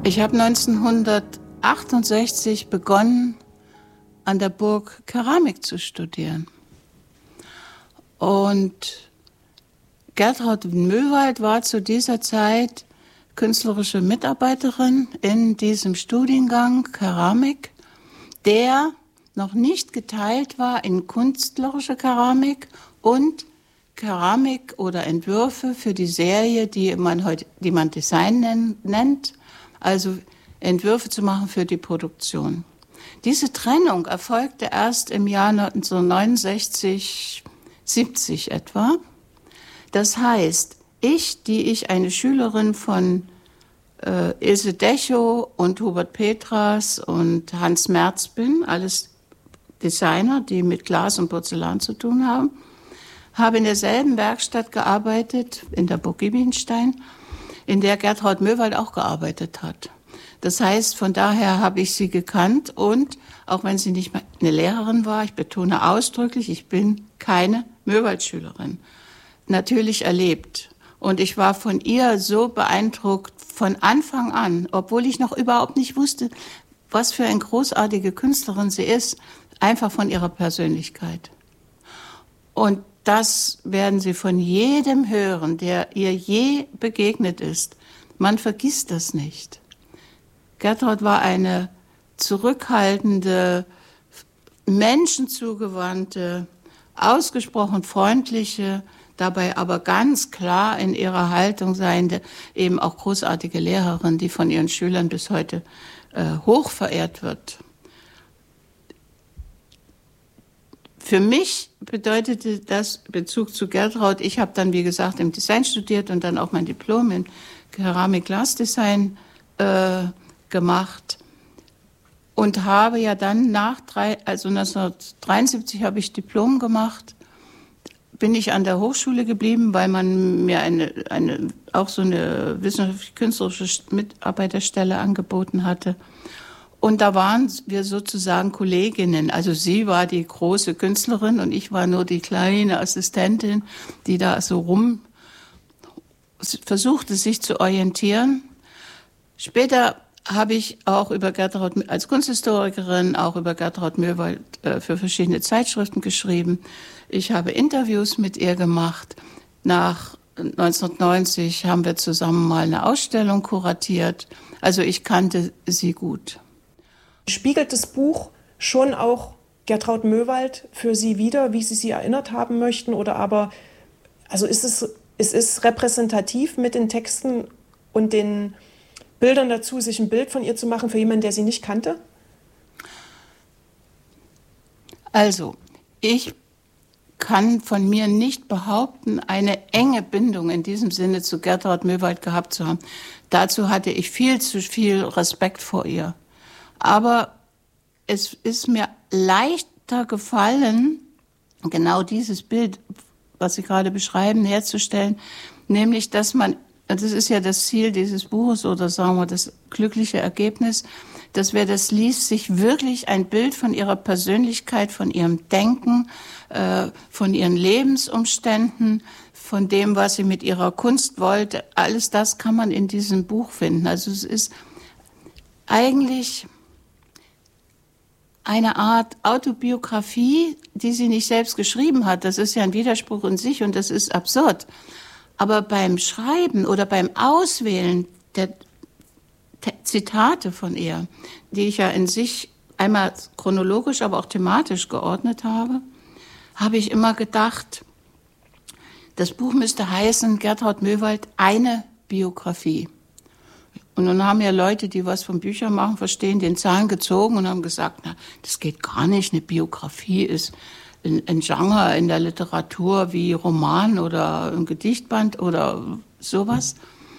Ich habe 1968 begonnen, an der Burg Keramik zu studieren. Und Gertraud Möwald war zu dieser Zeit künstlerische Mitarbeiterin in diesem Studiengang Keramik, der noch nicht geteilt war in künstlerische Keramik und Keramik oder Entwürfe für die Serie, die man Design nennt, also Entwürfe zu machen für die Produktion. Diese Trennung erfolgte erst im Jahr 1969, 70 etwa. Das heißt, ich eine Schülerin von Ilse Dechow und Hubert Petras und Hans Merz bin, alles Designer, die mit Glas und Porzellan zu tun haben, habe in derselben Werkstatt gearbeitet, in der Burg Giebinstein, in der Gertraud Möwald auch gearbeitet hat. Das heißt, von daher habe ich sie gekannt und auch wenn sie nicht eine Lehrerin war, ich betone ausdrücklich, ich bin keine Möwald-Schülerin, natürlich erlebt. Und ich war von ihr so beeindruckt von Anfang an, obwohl ich noch überhaupt nicht wusste, was für eine großartige Künstlerin sie ist, einfach von ihrer Persönlichkeit. Und das werden Sie von jedem hören, der ihr je begegnet ist. Man vergisst das nicht. Gertraud war eine zurückhaltende, menschenzugewandte, ausgesprochen freundliche, dabei aber ganz klar in ihrer Haltung seiende, eben auch großartige Lehrerin, die von ihren Schülern bis heute hoch verehrt wird. Für mich bedeutete das Bezug zu Gertraud, ich habe dann, wie gesagt, im Design studiert und dann auch mein Diplom in Keramik-Glasdesign gemacht und habe ja dann 1973 habe ich Diplom gemacht, bin ich an der Hochschule geblieben, weil man mir auch so eine wissenschaftlich-künstlerische Mitarbeiterstelle angeboten hatte. Und da waren wir sozusagen Kolleginnen. Also sie war die große Künstlerin und ich war nur die kleine Assistentin, die da so versuchte, sich zu orientieren. Später habe ich auch über Gertraud, als Kunsthistorikerin, auch über Gertraud Möwald für verschiedene Zeitschriften geschrieben. Ich habe Interviews mit ihr gemacht. Nach 1990 haben wir zusammen mal eine Ausstellung kuratiert. Also ich kannte sie gut. Spiegelt das Buch schon auch Gertraud Möwald für Sie wider, wie Sie sie erinnert haben möchten? Oder aber, also ist es repräsentativ mit den Texten und den Bildern dazu, sich ein Bild von ihr zu machen für jemanden, der sie nicht kannte? Also, ich kann von mir nicht behaupten, eine enge Bindung in diesem Sinne zu Gertraud Möwald gehabt zu haben. Dazu hatte ich viel zu viel Respekt vor ihr. Aber es ist mir leichter gefallen, genau dieses Bild, was Sie gerade beschreiben, herzustellen, nämlich, dass man, das ist ja das Ziel dieses Buches oder sagen wir das glückliche Ergebnis, dass wer das liest, sich wirklich ein Bild von ihrer Persönlichkeit, von ihrem Denken, von ihren Lebensumständen, von dem, was sie mit ihrer Kunst wollte, alles das kann man in diesem Buch finden. Also es ist eigentlich eine Art Autobiografie, die sie nicht selbst geschrieben hat. Das ist ja ein Widerspruch in sich und das ist absurd. Aber beim Schreiben oder beim Auswählen der Zitate von ihr, die ich ja in sich einmal chronologisch, aber auch thematisch geordnet habe, habe ich immer gedacht, das Buch müsste heißen, Gertraud Möwald, eine Biografie. Und nun haben ja Leute, die was von Büchern machen, verstehen, den Zahn gezogen und haben gesagt, na, das geht gar nicht. Eine Biografie ist ein Genre in der Literatur wie Roman oder ein Gedichtband oder sowas.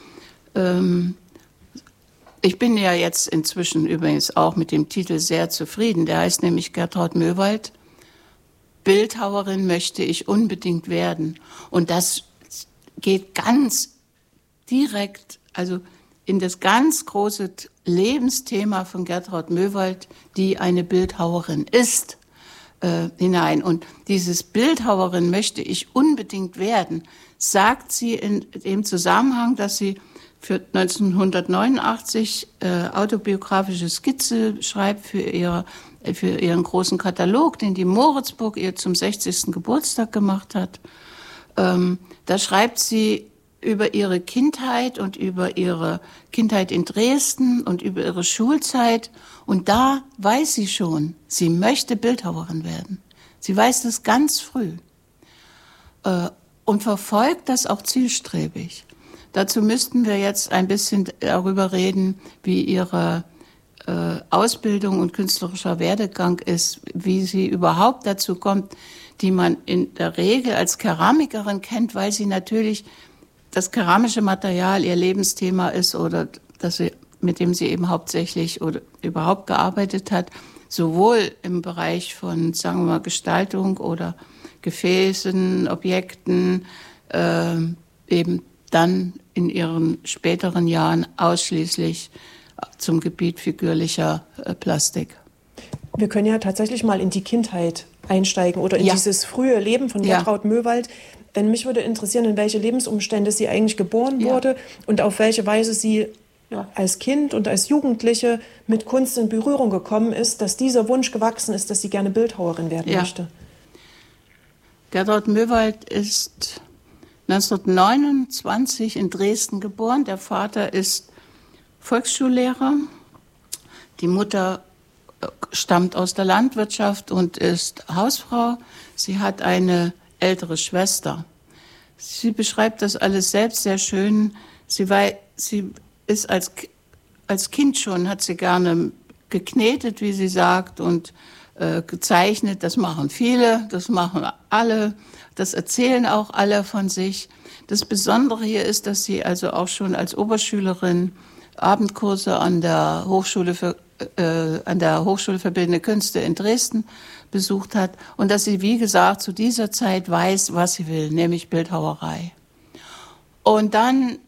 Ich bin ja jetzt inzwischen übrigens auch mit dem Titel sehr zufrieden. Der heißt nämlich Gertraud Möwald, Bildhauerin möchte ich unbedingt werden. Und das geht ganz direkt, also in das ganz große Lebensthema von Gertraud Möwald, die eine Bildhauerin ist, hinein. Und dieses Bildhauerin möchte ich unbedingt werden, sagt sie in dem Zusammenhang, dass sie für 1989 autobiografische Skizze schreibt für ihren großen Katalog, den die Moritzburg ihr zum 60. Geburtstag gemacht hat. Da schreibt sie über ihre Kindheit und über ihre Kindheit in Dresden und über ihre Schulzeit. Und da weiß sie schon, sie möchte Bildhauerin werden. Sie weiß das ganz früh und verfolgt das auch zielstrebig. Dazu müssten wir jetzt ein bisschen darüber reden, wie ihre Ausbildung und künstlerischer Werdegang ist, wie sie überhaupt dazu kommt, die man in der Regel als Keramikerin kennt, weil sie natürlich das keramische Material ihr Lebensthema ist oder mit dem sie eben hauptsächlich oder überhaupt gearbeitet hat, sowohl im Bereich von, sagen wir mal, Gestaltung oder Gefäßen, Objekten, eben dann in ihren späteren Jahren ausschließlich zum Gebiet figürlicher Plastik. Wir können ja tatsächlich mal in die Kindheit einsteigen oder in dieses frühe Leben von Gertraud Möwald. Denn mich würde interessieren, in welche Lebensumstände sie eigentlich geboren wurde und auf welche Weise sie als Kind und als Jugendliche mit Kunst in Berührung gekommen ist, dass dieser Wunsch gewachsen ist, dass sie gerne Bildhauerin werden möchte. Gertraud Möwald ist 1929 in Dresden geboren. Der Vater ist Volksschullehrer. Die Mutter stammt aus der Landwirtschaft und ist Hausfrau. Sie hat eine ältere Schwester. Sie beschreibt das alles selbst sehr schön. Sie ist als Kind schon, hat sie gerne geknetet, wie sie sagt, und gezeichnet. Das machen viele, das machen alle, das erzählen auch alle von sich. Das Besondere hier ist, dass sie also auch schon als Oberschülerin Abendkurse an der Hochschule für Bildende Künste in Dresden besucht hat und dass sie, wie gesagt, zu dieser Zeit weiß, was sie will, nämlich Bildhauerei. Und dann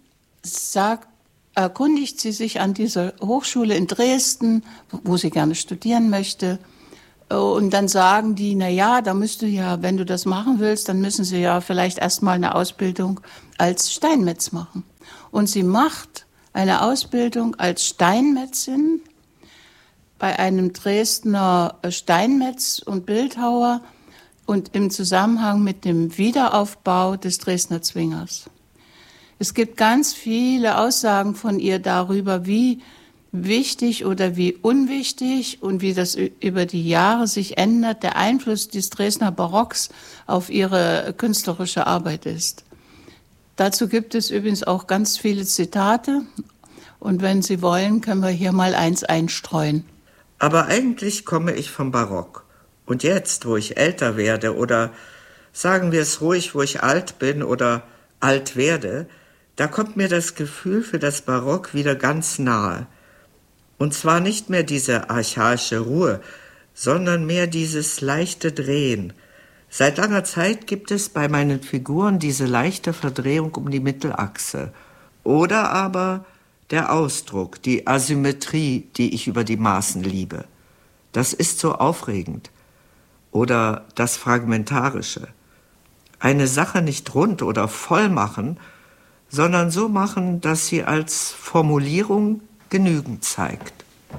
erkundigt sie sich an dieser Hochschule in Dresden, wo sie gerne studieren möchte. Und dann sagen die, na ja, da müsst du ja, wenn du das machen willst, dann müssen sie ja vielleicht erstmal eine Ausbildung als Steinmetz machen. Und sie macht eine Ausbildung als Steinmetzin bei einem Dresdner Steinmetz und Bildhauer und im Zusammenhang mit dem Wiederaufbau des Dresdner Zwingers. Es gibt ganz viele Aussagen von ihr darüber, wie wichtig oder wie unwichtig und wie das über die Jahre sich ändert, der Einfluss des Dresdner Barocks auf ihre künstlerische Arbeit ist. Dazu gibt es übrigens auch ganz viele Zitate und wenn Sie wollen, können wir hier mal eins einstreuen. Aber eigentlich komme ich vom Barock. Und jetzt, wo ich älter werde oder sagen wir es ruhig, wo ich alt bin oder alt werde, da kommt mir das Gefühl für das Barock wieder ganz nahe. Und zwar nicht mehr diese archaische Ruhe, sondern mehr dieses leichte Drehen. Seit langer Zeit gibt es bei meinen Figuren diese leichte Verdrehung um die Mittelachse. Oder aber der Ausdruck, die Asymmetrie, die ich über die Maßen liebe. Das ist so aufregend. Oder das Fragmentarische. Eine Sache nicht rund oder voll machen, sondern so machen, dass sie als Formulierung genügend zeigt.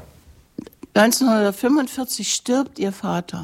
1945 stirbt ihr Vater.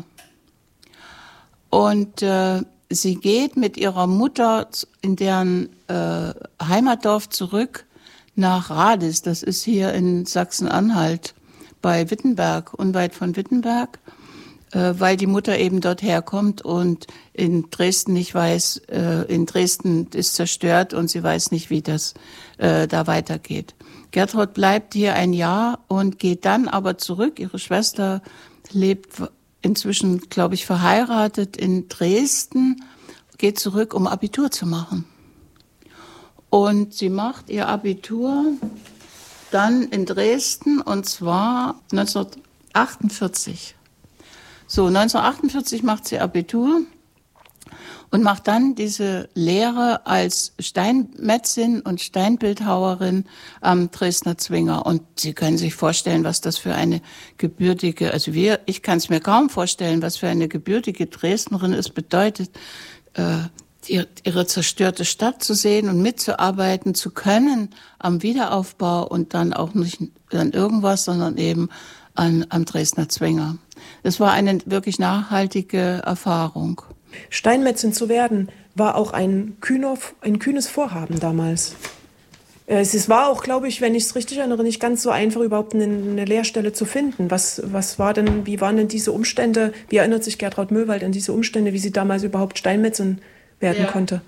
Und sie geht mit ihrer Mutter in deren Heimatdorf zurück nach Radis, das ist hier in Sachsen-Anhalt, bei Wittenberg, unweit von Wittenberg, weil die Mutter eben dort herkommt und in Dresden nicht weiß, in Dresden ist zerstört und sie weiß nicht, wie das da weitergeht. Gertraud bleibt hier ein Jahr und geht dann aber zurück. Ihre Schwester lebt inzwischen, glaube ich, verheiratet in Dresden, geht zurück, um Abitur zu machen. Und sie macht ihr Abitur dann in Dresden und zwar 1948. So, 1948 macht sie Abitur und macht dann diese Lehre als Steinmetzin und Steinbildhauerin am Dresdner Zwinger. Und Sie können sich vorstellen, was das für eine gebürtige, ich kann es mir kaum vorstellen, was für eine gebürtige Dresdnerin es bedeutet, ihre zerstörte Stadt zu sehen und mitzuarbeiten zu können am Wiederaufbau und dann auch nicht an irgendwas, sondern eben am Dresdner Zwinger. Das war eine wirklich nachhaltige Erfahrung. Steinmetzin zu werden, war auch ein kühnes Vorhaben damals. Es war auch, glaube ich, wenn ich es richtig erinnere, nicht ganz so einfach, überhaupt eine Lehrstelle zu finden. Wie waren denn diese Umstände? Wie erinnert sich Gertraud Möwald an diese Umstände, wie sie damals überhaupt Steinmetzin werden konnte?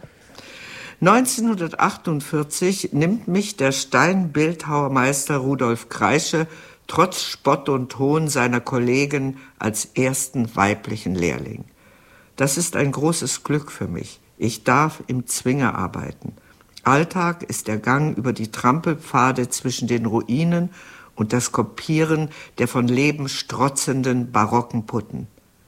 1948 nimmt mich der Steinbildhauermeister Rudolf Kreische trotz Spott und Hohn seiner Kollegen als ersten weiblichen Lehrling. Das ist ein großes Glück für mich. Ich darf im Zwinger arbeiten. Alltag ist der Gang über die Trampelpfade zwischen den Ruinen und das Kopieren der von Leben strotzenden barocken Putten.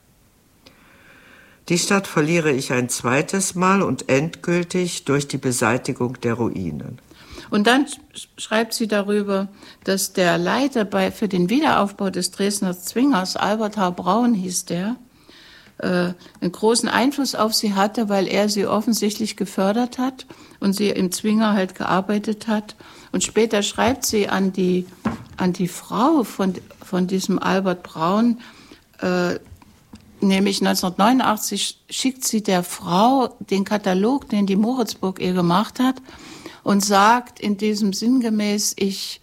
Die Stadt verliere ich ein zweites Mal und endgültig durch die Beseitigung der Ruinen. Und dann schreibt sie darüber, dass der Leiter für den Wiederaufbau des Dresdner Zwingers, Albert H. Braun hieß der, einen großen Einfluss auf sie hatte, weil er sie offensichtlich gefördert hat und sie im Zwinger halt gearbeitet hat. Und später schreibt sie an die Frau von diesem Albert Braun, nämlich 1989 schickt sie der Frau den Katalog, den die Moritzburg ihr gemacht hat, und sagt in diesem sinngemäß, ich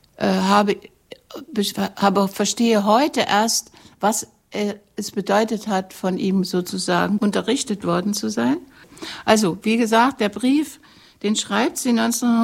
verstehe heute erst, was es bedeutet hat, von ihm sozusagen unterrichtet worden zu sein. Also, wie gesagt, der Brief, den schreibt sie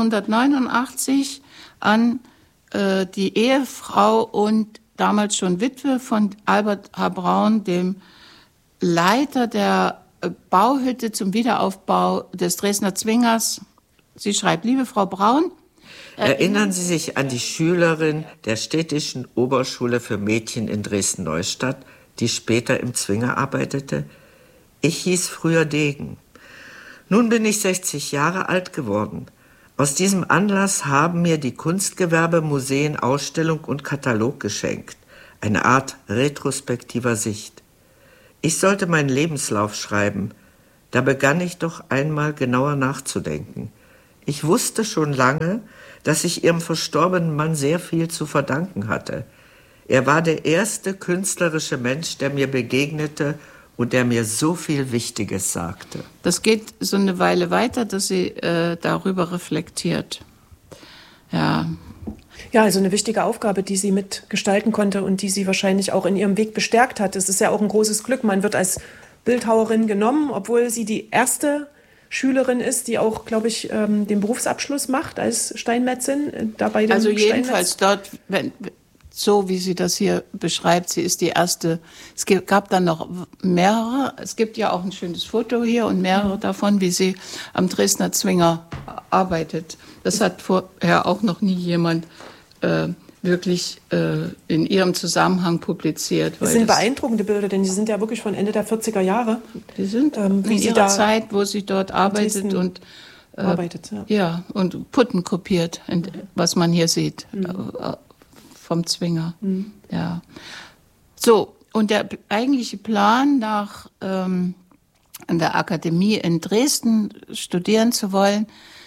1989 an die Ehefrau und damals schon Witwe von Albert H. Braun, dem Leiter der Bauhütte zum Wiederaufbau des Dresdner Zwingers. Sie schreibt, liebe Frau Braun, erinnern Sie sich an die Schülerin der städtischen Oberschule für Mädchen in Dresden-Neustadt, die später im Zwinger arbeitete? Ich hieß früher Degen. Nun bin ich 60 Jahre alt geworden. Aus diesem Anlass haben mir die Kunstgewerbemuseen Ausstellung und Katalog geschenkt, eine Art retrospektiver Sicht. Ich sollte meinen Lebenslauf schreiben. Da begann ich doch einmal genauer nachzudenken. Ich wusste schon lange, dass ich ihrem verstorbenen Mann sehr viel zu verdanken hatte. Er war der erste künstlerische Mensch, der mir begegnete und der mir so viel Wichtiges sagte. Das geht so eine Weile weiter, dass sie darüber reflektiert. Ja. Ja, also eine wichtige Aufgabe, die sie mitgestalten konnte und die sie wahrscheinlich auch in ihrem Weg bestärkt hat. Es ist ja auch ein großes Glück. Man wird als Bildhauerin genommen, obwohl sie die erste Schülerin ist, die auch, glaube ich, den Berufsabschluss macht als Steinmetzin. Also jedenfalls dort, so wie sie das hier beschreibt, sie ist die erste. Es gab dann noch mehrere. Es gibt ja auch ein schönes Foto hier und mehrere davon, wie sie am Dresdner Zwinger arbeitet. Das hat vorher auch noch nie jemand wirklich in ihrem Zusammenhang publiziert. Das sind beeindruckende Bilder, denn die sind ja wirklich von Ende der 40er Jahre. Die sind in ihrer Zeit, wo sie dort arbeitet und ja, und Putten kopiert, was man hier sieht, vom Zwinger. Ja. So, und der eigentliche Plan, nach an der Akademie in Dresden studieren zu wollen,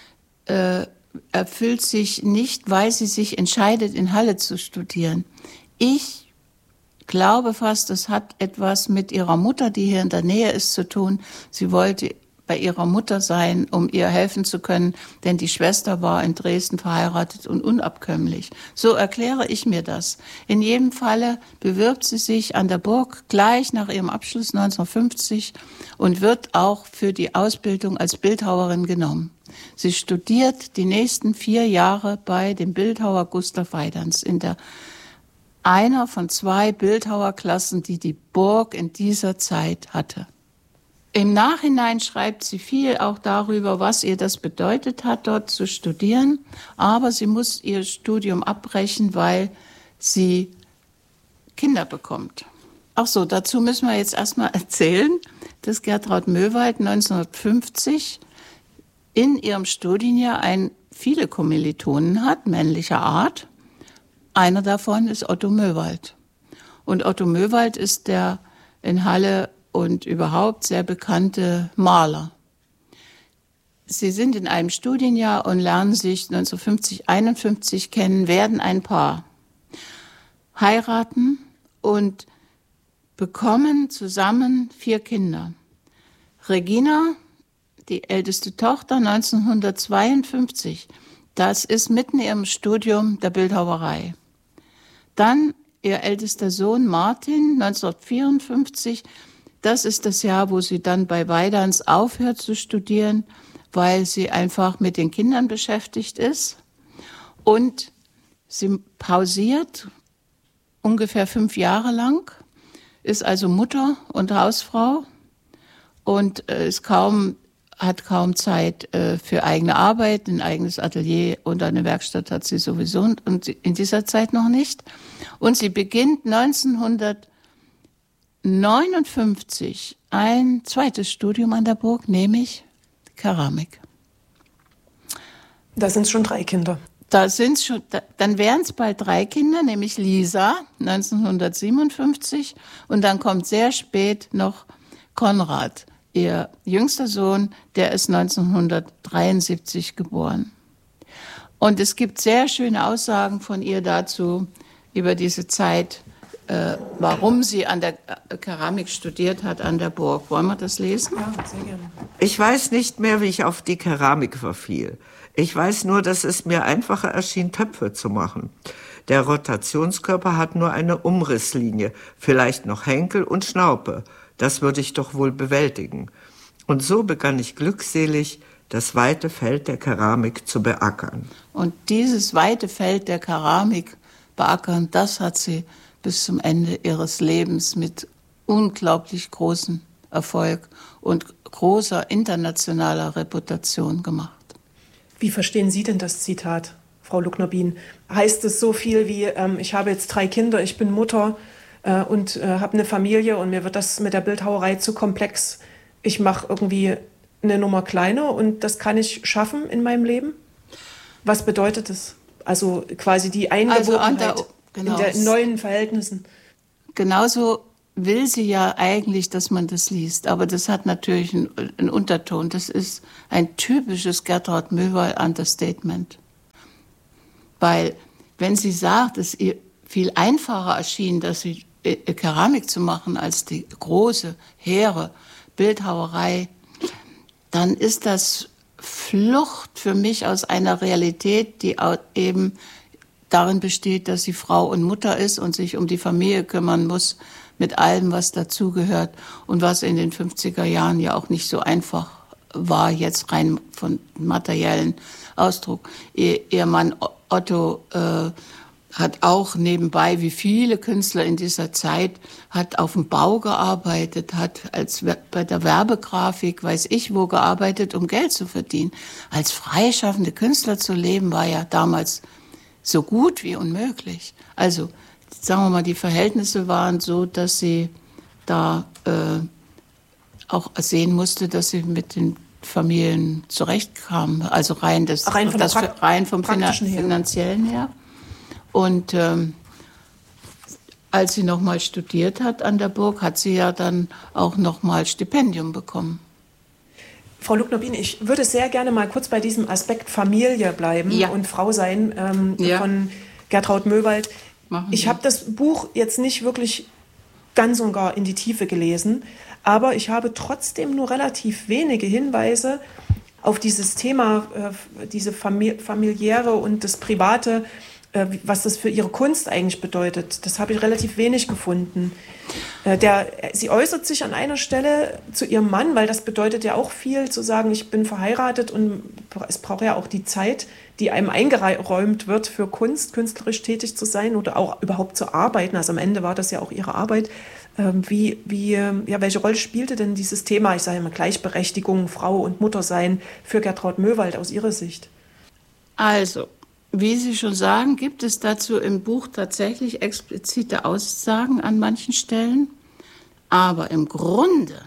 erfüllt sich nicht, weil sie sich entscheidet, in Halle zu studieren. Ich glaube fast, das hat etwas mit ihrer Mutter, die hier in der Nähe ist, zu tun. Sie wollte bei ihrer Mutter sein, um ihr helfen zu können, denn die Schwester war in Dresden verheiratet und unabkömmlich. So erkläre ich mir das. In jedem Falle bewirbt sie sich an der Burg gleich nach ihrem Abschluss 1950 und wird auch für die Ausbildung als Bildhauerin genommen. Sie studiert die nächsten 4 Jahre bei dem Bildhauer Gustav Weidans in einer von 2 Bildhauerklassen, die die Burg in dieser Zeit hatte. Im Nachhinein schreibt sie viel auch darüber, was ihr das bedeutet hat, dort zu studieren. Aber sie muss ihr Studium abbrechen, weil sie Kinder bekommt. Ach so, dazu müssen wir jetzt erstmal erzählen, dass Gertraud Möwald 1950 in ihrem Studienjahr viele Kommilitonen hat, männlicher Art. Einer davon ist Otto Möwald. Und Otto Möwald ist der in Halle und überhaupt sehr bekannte Maler. sie sind in einem Studienjahr und lernen sich 1950, 51 kennen, werden ein Paar, heiraten und bekommen zusammen 4 Kinder. Regina, die älteste Tochter, 1952. Das ist mitten in ihrem Studium der Bildhauerei. Dann ihr ältester Sohn Martin, 1954. Das ist das Jahr, wo sie dann bei Weidans aufhört zu studieren, weil sie einfach mit den Kindern beschäftigt ist. Und sie pausiert ungefähr 5 Jahre lang, ist also Mutter und Hausfrau und hat kaum Zeit für eigene Arbeit. Ein eigenes Atelier und eine Werkstatt hat sie sowieso und in dieser Zeit noch nicht. Und sie beginnt 1959 ein zweites Studium an der Burg, nämlich Keramik. Da sind es schon 3 Kinder. Dann wären es bald 3 Kinder, nämlich Lisa 1957 und dann kommt sehr spät noch Konrad, ihr jüngster Sohn, der ist 1973 geboren. Und es gibt sehr schöne Aussagen von ihr dazu, über diese Zeit, warum sie an der Keramik studiert hat an der Burg. Wollen wir das lesen? Ja, sehr gerne. Ich weiß nicht mehr, wie ich auf die Keramik verfiel. Ich weiß nur, dass es mir einfacher erschien, Töpfe zu machen. Der Rotationskörper hat nur eine Umrisslinie, vielleicht noch Henkel und Schnaupe. Das würde ich doch wohl bewältigen. Und so begann ich glückselig, das weite Feld der Keramik zu beackern. Und dieses weite Feld der Keramik beackern, das hat sie bis zum Ende ihres Lebens mit unglaublich großem Erfolg und großer internationaler Reputation gemacht. Wie verstehen Sie denn das Zitat, Frau Luckner-Bien? Heißt es so viel wie, ich habe jetzt 3 Kinder, ich bin Mutter und habe eine Familie und mir wird das mit der Bildhauerei zu komplex. Ich mache irgendwie eine Nummer kleiner und das kann ich schaffen in meinem Leben? Was bedeutet das? Also quasi die Eingewobenheit in den neuen Verhältnissen. Genauso will sie ja eigentlich, dass man das liest, aber das hat natürlich einen Unterton. Das ist ein typisches Gertraud Möwald-Understatement. Weil, wenn sie sagt, es ihr viel einfacher erschien, dass sie Keramik zu machen als die große, hehre Bildhauerei, dann ist das Flucht für mich aus einer Realität, die eben darin besteht, dass sie Frau und Mutter ist und sich um die Familie kümmern muss, mit allem, was dazugehört und was in den 50er Jahren ja auch nicht so einfach war, jetzt rein von materiellen Ausdruck. Ihr Mann Otto hat auch nebenbei, wie viele Künstler in dieser Zeit, hat auf dem Bau gearbeitet, hat bei der Werbegrafik, weiß ich wo, gearbeitet, um Geld zu verdienen. Als freischaffende Künstler zu leben, war ja damals so gut wie unmöglich. Also, sagen wir mal, die Verhältnisse waren so, dass sie da auch sehen musste, dass sie mit den Familien zurechtkam. Also rein vom Finanziellen her. Und als sie nochmal studiert hat an der Burg, hat sie ja dann auch nochmal Stipendium bekommen. Frau Luckner-Bien, ich würde sehr gerne mal kurz bei diesem Aspekt Familie bleiben und Frau sein von Gertraud Möwald. Ich habe das Buch jetzt nicht wirklich ganz und gar in die Tiefe gelesen, aber ich habe trotzdem nur relativ wenige Hinweise auf dieses Thema, diese familiäre und das Private, was das für ihre Kunst eigentlich bedeutet. Das habe ich relativ wenig gefunden. Sie äußert sich an einer Stelle zu ihrem Mann, weil das bedeutet ja auch viel, zu sagen, ich bin verheiratet und es braucht ja auch die Zeit, die einem eingeräumt wird für Kunst, künstlerisch tätig zu sein oder auch überhaupt zu arbeiten. Also am Ende war das ja auch ihre Arbeit. Welche Rolle spielte denn dieses Thema, ich sage mal Gleichberechtigung, Frau und Mutter sein, für Gertraud Möwald aus Ihrer Sicht? Also, wie Sie schon sagen, gibt es dazu im Buch tatsächlich explizite Aussagen an manchen Stellen. Aber im Grunde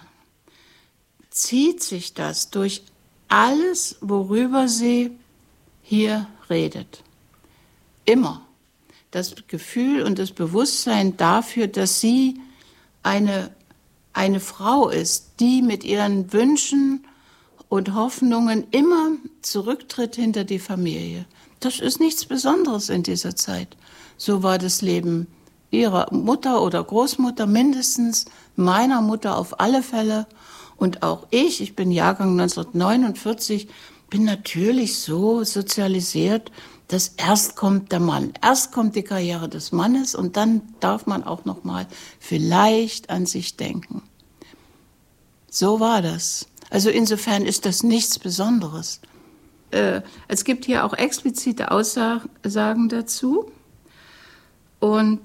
zieht sich das durch alles, worüber sie hier redet. Immer. Das Gefühl und das Bewusstsein dafür, dass sie eine Frau ist, die mit ihren Wünschen und Hoffnungen immer zurücktritt hinter die Familie. Das ist nichts Besonderes in dieser Zeit. So war das Leben ihrer Mutter oder Großmutter mindestens, meiner Mutter auf alle Fälle. Und auch ich bin Jahrgang 1949, bin natürlich so sozialisiert, dass erst kommt der Mann, erst kommt die Karriere des Mannes und dann darf man auch noch mal vielleicht an sich denken. So war das. Also insofern ist das nichts Besonderes. Es gibt hier auch explizite Aussagen dazu. Und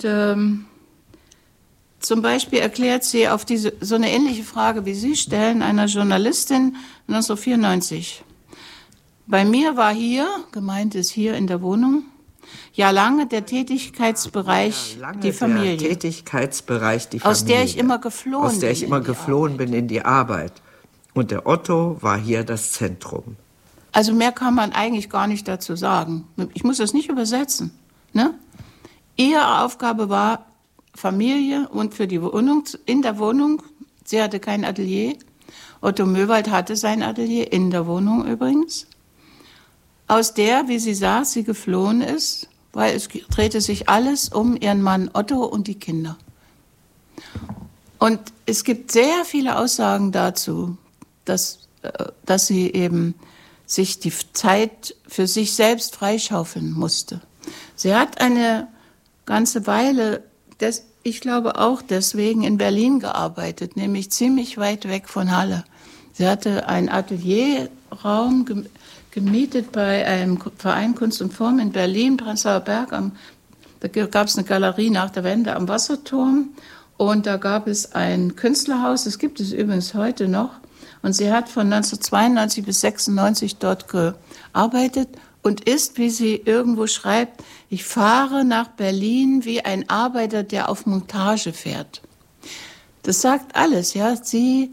zum Beispiel erklärt sie auf so eine ähnliche Frage, wie Sie stellen, einer Journalistin 1994. Bei mir war hier, gemeint ist hier in der Wohnung, ja lange der Tätigkeitsbereich die Familie. Der Tätigkeitsbereich die Familie. Aus der ich immer geflohen bin in die Arbeit. Und der Otto war hier das Zentrum. Also mehr kann man eigentlich gar nicht dazu sagen. Ich muss das nicht übersetzen. Ne? Ihre Aufgabe war Familie und für die Wohnung, in der Wohnung. Sie hatte kein Atelier. Otto Möwald hatte sein Atelier, in der Wohnung übrigens. Aus der, wie sie sagt, sie geflohen ist, weil es drehte sich alles um ihren Mann Otto und die Kinder. Und es gibt sehr viele Aussagen dazu, dass sie eben sich die Zeit für sich selbst freischaufeln musste. Sie hat eine ganze Weile, ich glaube auch deswegen, in Berlin gearbeitet, nämlich ziemlich weit weg von Halle. Sie hatte einen Atelierraum gemietet bei einem Verein Kunst und Form in Berlin, Prenzlauer Berg. Da gab es eine Galerie nach der Wende am Wasserturm und da gab es ein Künstlerhaus, das gibt es übrigens heute noch. Und sie hat von 1992 bis 1996 dort gearbeitet und ist, wie sie irgendwo schreibt, ich fahre nach Berlin wie ein Arbeiter, der auf Montage fährt. Das sagt alles, ja. Sie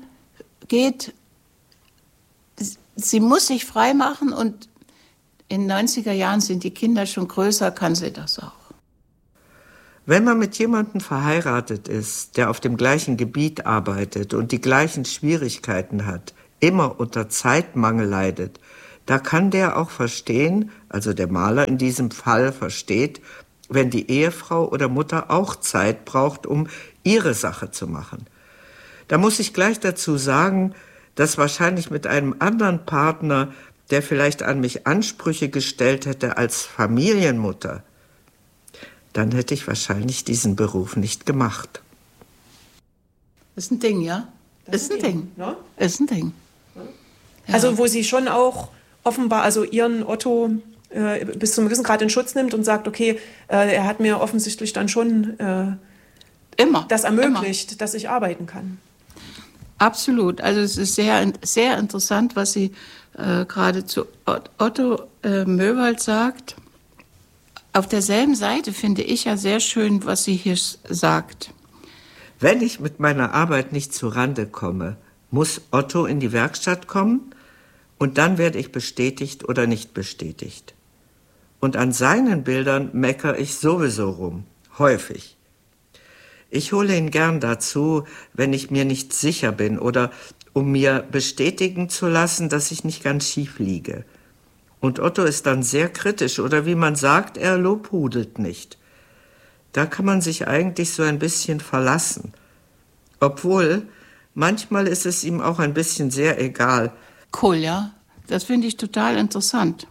muss sich frei machen und in den 90er Jahren sind die Kinder schon größer, kann sie das auch. Wenn man mit jemandem verheiratet ist, der auf dem gleichen Gebiet arbeitet und die gleichen Schwierigkeiten hat, immer unter Zeitmangel leidet, da kann der auch verstehen, also der Maler in diesem Fall versteht, wenn die Ehefrau oder Mutter auch Zeit braucht, um ihre Sache zu machen. Da muss ich gleich dazu sagen, dass wahrscheinlich mit einem anderen Partner, der vielleicht an mich Ansprüche gestellt hätte als Familienmutter, dann hätte ich wahrscheinlich diesen Beruf nicht gemacht. Das ist ein Ding, ja? Das ist ein Ding. Ne? Ist ein Ding. Ja. Also wo sie schon auch offenbar, also ihren Otto bis zum gewissen Grad in Schutz nimmt und sagt, okay, er hat mir offensichtlich dann schon das ermöglicht, dass ich arbeiten kann. Absolut. Also es ist sehr, sehr interessant, was sie gerade zu Otto Möwald sagt. Auf derselben Seite finde ich ja sehr schön, was sie hier sagt. Wenn ich mit meiner Arbeit nicht zurande komme, muss Otto in die Werkstatt kommen und dann werde ich bestätigt oder nicht bestätigt. Und an seinen Bildern meckere ich sowieso rum, häufig. Ich hole ihn gern dazu, wenn ich mir nicht sicher bin oder um mir bestätigen zu lassen, dass ich nicht ganz schief liege. Und Otto ist dann sehr kritisch oder wie man sagt, er lobhudelt nicht. Da kann man sich eigentlich so ein bisschen verlassen. Obwohl, manchmal ist es ihm auch ein bisschen sehr egal. Cool, ja. Das finde ich total interessant.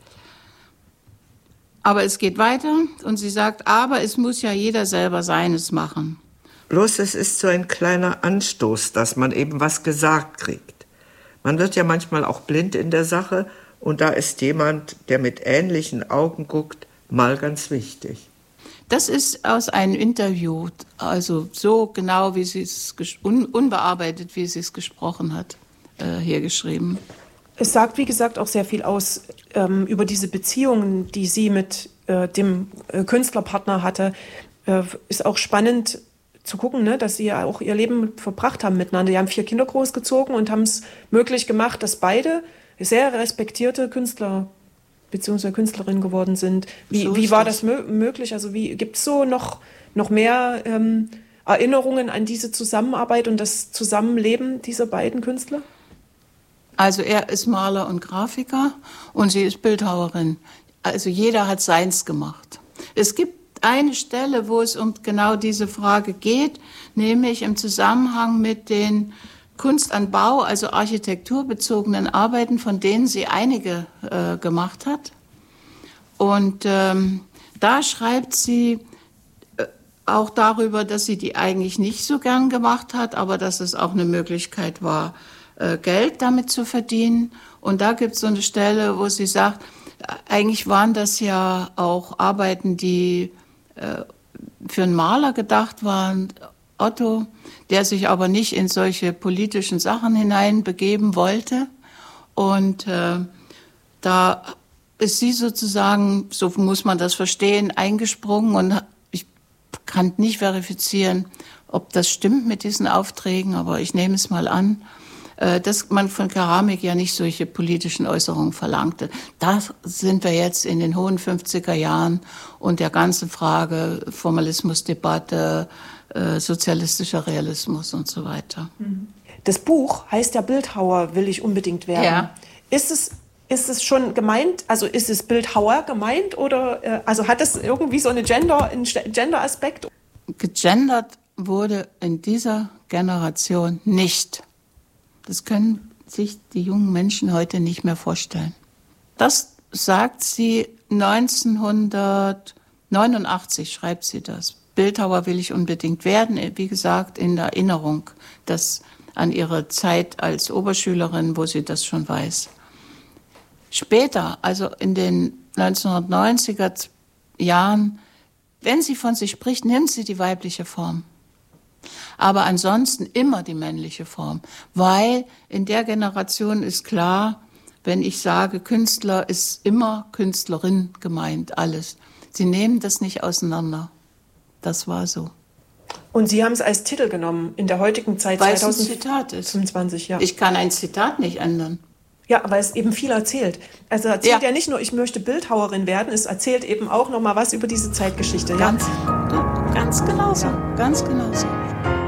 Aber es geht weiter und sie sagt, aber es muss ja jeder selber seines machen. Bloß es ist so ein kleiner Anstoß, dass man eben was gesagt kriegt. Man wird ja manchmal auch blind in der Sache und da ist jemand, der mit ähnlichen Augen guckt, mal ganz wichtig. Das ist aus einem Interview, also so genau, wie sie es unbearbeitet, wie sie es gesprochen hat, hier geschrieben. Es sagt, wie gesagt, auch sehr viel aus über diese Beziehungen, die sie mit dem Künstlerpartner hatte. Ist auch spannend zu gucken, ne, dass sie ja auch ihr Leben verbracht haben miteinander. Die haben 4 Kinder großgezogen und haben es möglich gemacht, dass beide sehr respektierte Künstler bzw. Künstlerinnen geworden sind. Wie war das möglich? Also gibt es so noch mehr Erinnerungen an diese Zusammenarbeit und das Zusammenleben dieser beiden Künstler? Also er ist Maler und Grafiker und sie ist Bildhauerin. Also jeder hat seins gemacht. Es gibt eine Stelle, wo es um genau diese Frage geht, nämlich im Zusammenhang mit den Kunst an Bau, also architekturbezogenen Arbeiten, von denen sie einige gemacht hat. Und da schreibt sie auch darüber, dass sie die eigentlich nicht so gern gemacht hat, aber dass es auch eine Möglichkeit war, Geld damit zu verdienen. Und da gibt es so eine Stelle, wo sie sagt, eigentlich waren das ja auch Arbeiten, die für einen Maler gedacht waren, Otto, der sich aber nicht in solche politischen Sachen hineinbegeben wollte. Und da ist sie sozusagen, so muss man das verstehen, eingesprungen. Und ich kann nicht verifizieren, ob das stimmt mit diesen Aufträgen, aber ich nehme es mal an, dass man von Keramik ja nicht solche politischen Äußerungen verlangte. Da sind wir jetzt in den hohen 50er Jahren und der ganzen Frage Formalismusdebatte, sozialistischer Realismus und so weiter. Das Buch heißt ja Bildhauer will ich unbedingt werden. Ja. Ist es schon gemeint, also ist es Bildhauer gemeint oder also hat es irgendwie so einen Gender-Aspekt? Gegendert wurde in dieser Generation nicht. Das können sich die jungen Menschen heute nicht mehr vorstellen. Das sagt sie 1989, schreibt sie das. Bildhauer will ich unbedingt werden, wie gesagt, in Erinnerung an ihre Zeit als Oberschülerin, wo sie das schon weiß. Später, also in den 1990er Jahren, wenn sie von sich spricht, nimmt sie die weibliche Form. Aber ansonsten immer die männliche Form, weil in der Generation ist klar, wenn ich sage Künstler, ist immer Künstlerin gemeint, alles. Sie nehmen das nicht auseinander. Das war so. Und Sie haben es als Titel genommen in der heutigen Zeit, weil 2025, ja. Ich kann ein Zitat nicht ändern. Ja, aber es eben viel erzählt. Also erzählt ja nicht nur, ich möchte Bildhauerin werden, es erzählt eben auch noch mal was über diese Zeitgeschichte. Ganz genau so, ganz genau so.